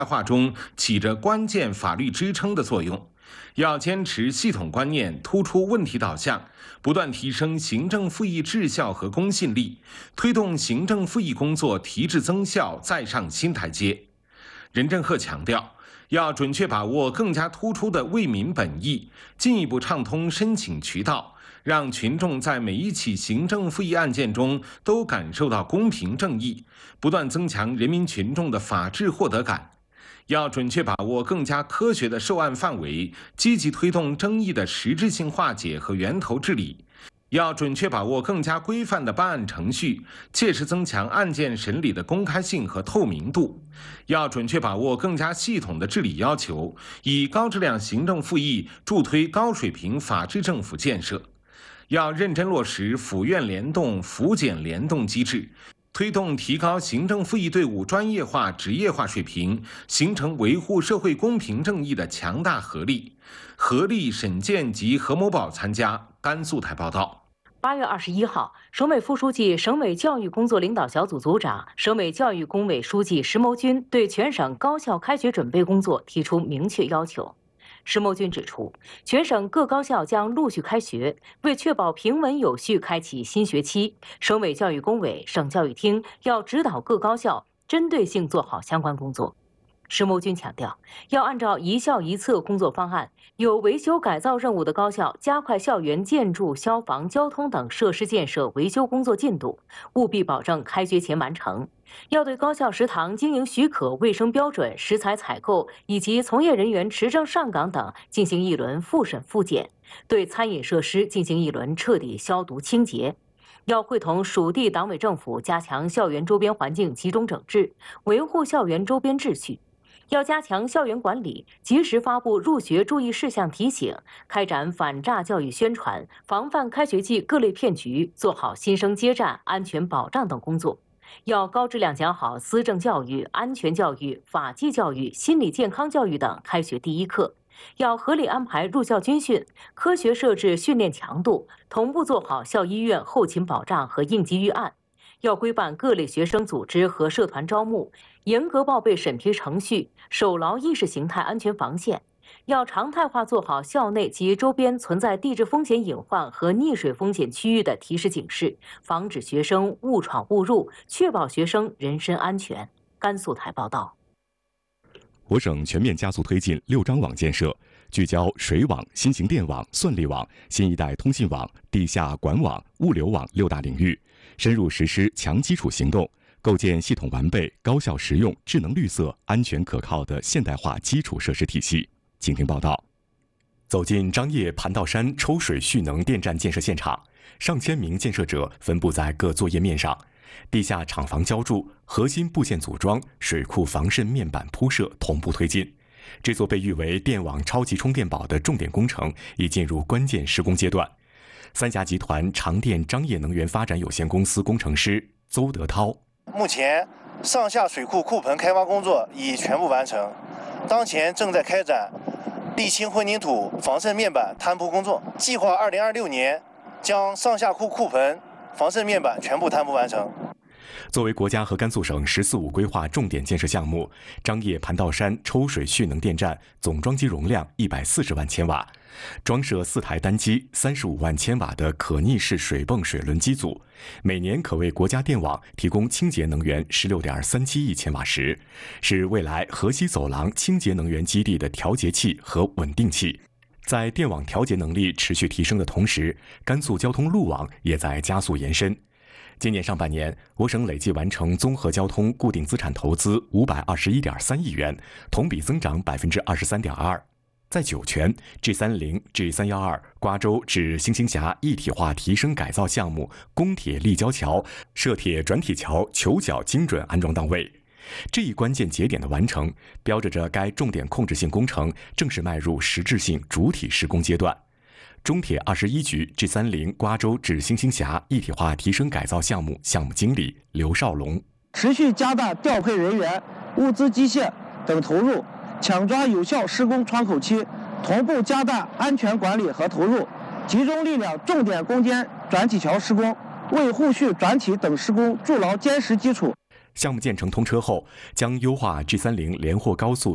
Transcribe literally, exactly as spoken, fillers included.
化中起着关键法律支撑的作用。要坚持系统观念，突出问题导向，不断提升行政复议质效和公信力，推动行政复议工作提质增效再上新台阶。任正鹤强调，要准确把握更加突出的为民本意，进一步畅通申请渠道，让群众在每一起行政复议案件中都感受到公平正义，不断增强人民群众的法治获得感。要准确把握更加科学的受案范围，积极推动争议的实质性化解和源头治理。要准确把握更加规范的办案程序，切实增强案件审理的公开性和透明度。要准确把握更加系统的治理要求，以高质量行政复议助推高水平法治政府建设。要认真落实府院联动、府检联动机制，推动提高行政复议队伍专业化、职业化水平，形成维护社会公平正义的强大合力。何立、沈健及何某宝参加。甘肃台报道。 八月二十一号，省委副书记、省委教育工作领导小组组长、省委教育工委书记石谋军对全省高校开学准备工作提出明确要求。石谋军指出，全省各高校将陆续开学，为确保平稳有序开启新学期，省委教育工委、省教育厅要指导各高校针对性做好相关工作。石谋军强调，要按照一校一策工作方案，有维修改造任务的高校加快校园建筑、消防、交通等设施建设维修工作进度，务必保证开学前完成。要对高校食堂经营许可、卫生标准、食材采购以及从业人员持证上岗等进行一轮复审复检，对餐饮设施进行一轮彻底消毒清洁。要会同属地党委政府加强校园周边环境集中整治，维护校园周边秩序。要加强校园管理，及时发布入学注意事项提醒，开展反诈教育宣传，防范开学季各类骗局，做好新生接站、安全保障等工作。要高质量讲好思政教育、安全教育、法纪教育、心理健康教育等开学第一课。要合理安排入校军训，科学设置训练强度，同步做好校医院后勤保障和应急预案。要规办各类学生组织和社团招募，严格报备审批程序，守牢意识形态安全防线。要常态化做好校内及周边存在地质风险隐患和溺水风险区域的提示警示，防止学生误闯误入，确保学生人身安全。甘肃台报道。 我省全面加速推进六张网建设，聚焦水网、新型电网、算力网、新一代通信网、地下管网、物流网六大领域，深入实施强基础行动，构建系统完备、高效实用、智能绿色、安全可靠的现代化基础设施体系。请听报道。走进张掖盘道山抽水蓄能电站建设现场，上千名建设者分布在各作业面上，地下厂房浇筑、核心部件组装、水库防渗面板铺设同步推进。这座被誉为电网超级充电宝的重点工程已进入关键施工阶段。三峡集团长电张掖能源发展有限公司工程师邹德涛： 目前上下水库库盆开挖工作已全部完成，当前正在开展沥青混凝土防渗面板摊铺工作，计划二零二六年将上下库库盆防渗面板全部摊铺完成。 作为国家和甘肃省“十四五”规划重点建设项目，张掖盘道山抽水蓄能电站总装机容量一百四十万千瓦，装设四台单机三十五万千瓦的可逆式水泵水轮机组，每年可为国家电网提供清洁能源十六点三七亿千瓦时，是未来河西走廊清洁能源基地的调节器和稳定器。在电网调节能力持续提升的同时，甘肃交通路网也在加速延伸。今年上半年，我省累计完成综合交通固定资产投资五百二十一点三亿元，同比增长百分之二十三点二。在酒泉 G 三十、G 三一二瓜州至星星峡一体化提升改造项目公铁立交桥、涉铁转体桥球脚精准安装到位。这一关键节点的完成，标志着该重点控制性工程正式迈入实质性主体施工阶段。中铁二十一局 G 三十瓜州至星星峡一体化提升改造项目项目经理刘少龙： 持续加大调配人员、物资、机械等投入，抢抓有效施工窗口期，同步加大安全管理和投入，集中力量重点攻坚转体桥施工，为后续转体等施工筑牢坚实基础。 项目建成通车后，将优化 G 三零连霍高速